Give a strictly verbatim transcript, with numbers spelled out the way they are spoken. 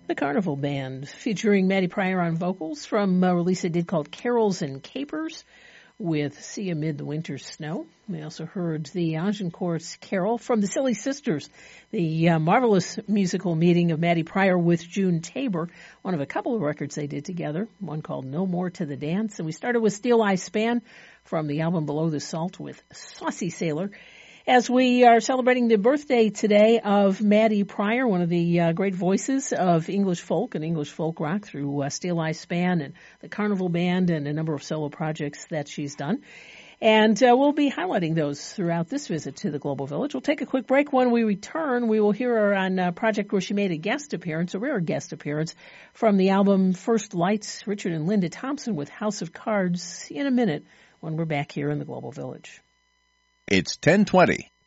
The Carnival Band, featuring Maddie Pryor on vocals from a release they did called Carols and Capers with Sea Amid the Winter Snow. We also heard the Agincourt's Carol from the Silly Sisters, the uh, marvelous musical meeting of Maddie Pryor with June Tabor, one of a couple of records they did together, one called No More to the Dance. And we started with Steel Eye Span from the album Below the Salt with Saucy Sailor. As we are celebrating the birthday today of Maddie Pryor, one of the uh, great voices of English folk and English folk rock through uh, Steel Eye Span and the Carnival Band and a number of solo projects that she's done. And uh, we'll be highlighting those throughout this visit to the Global Village. We'll take a quick break. When we return, we will hear her on a project where she made a guest appearance, a rare guest appearance, from the album First Lights, Richard and Linda Thompson with House of Cards in a minute when we're back here in the Global Village. It's ten twenty.